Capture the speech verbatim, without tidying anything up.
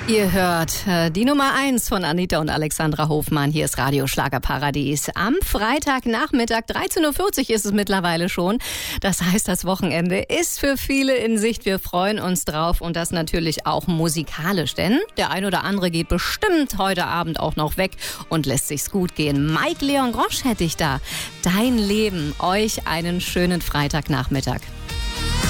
Ihr hört äh, die Nummer eins von Anita und Alexandra Hofmann. Hier ist Radio Schlagerparadies. Am Freitagnachmittag, dreizehn Uhr vierzig ist es mittlerweile schon. Das heißt, das Wochenende ist für viele in Sicht. Wir freuen uns drauf und das natürlich auch musikalisch. Denn der ein oder andere geht bestimmt heute Abend auch noch weg und lässt sich's gut gehen. Mike Leon Grosch hätte ich da. Dein Leben. Euch einen schönen Freitagnachmittag.